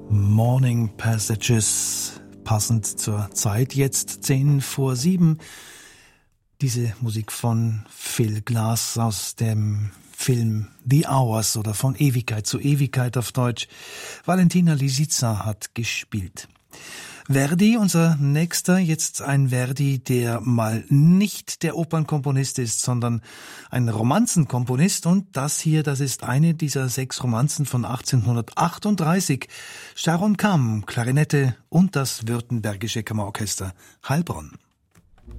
Morning Passages, passend zur Zeit, jetzt 6:10. Diese Musik von Phil Glass aus dem Film The Hours oder von Ewigkeit zu Ewigkeit auf Deutsch. Valentina Lisitsa hat gespielt. Verdi, unser nächster, jetzt ein Verdi, der mal nicht der Opernkomponist ist, sondern ein Romanzenkomponist. Und das hier, das ist eine dieser 6 Romanzen von 1838. Sharon Kam, Klarinette und das Württembergische Kammerorchester Heilbronn.